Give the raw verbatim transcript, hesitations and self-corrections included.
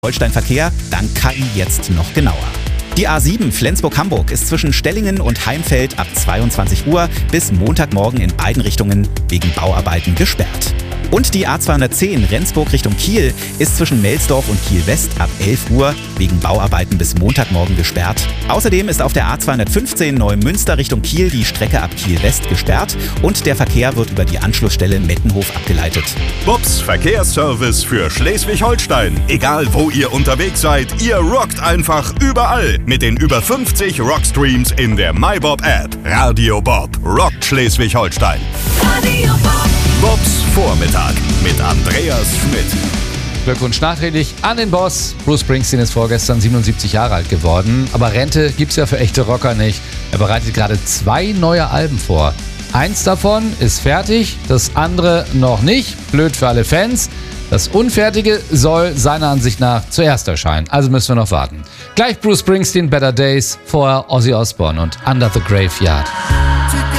Holstein-Verkehr dank K I jetzt noch genauer. Die A sieben Flensburg-Hamburg ist zwischen Stellingen und Heimfeld ab zweiundzwanzig Uhr bis Montagmorgen in beiden Richtungen wegen Bauarbeiten gesperrt. Und die A zweihundertzehn Rendsburg Richtung Kiel ist zwischen Melsdorf und Kiel-West ab elf Uhr wegen Bauarbeiten bis Montagmorgen gesperrt. Außerdem ist auf der A zweihundertfünfzehn Neumünster Richtung Kiel die Strecke ab Kiel-West gesperrt und der Verkehr wird über die Anschlussstelle Mettenhof abgeleitet. Bubs Verkehrsservice für Schleswig-Holstein. Egal wo ihr unterwegs seid, ihr rockt einfach überall mit den über fünfzig Rockstreams in der MyBob-App. Radio Bob rockt Schleswig-Holstein. Radio Bob. Bobs Vormittag mit Andreas Schmidt. Glückwunsch nachträglich an den Boss. Bruce Springsteen ist vorgestern siebenundsiebzig Jahre alt geworden. Aber Rente gibt's ja für echte Rocker nicht. Er bereitet gerade zwei neue Alben vor. Eins davon ist fertig, das andere noch nicht. Blöd für alle Fans. Das Unfertige soll seiner Ansicht nach zuerst erscheinen. Also müssen wir noch warten. Gleich Bruce Springsteen, Better Days, vorher Ozzy Osbourne und Under the Graveyard.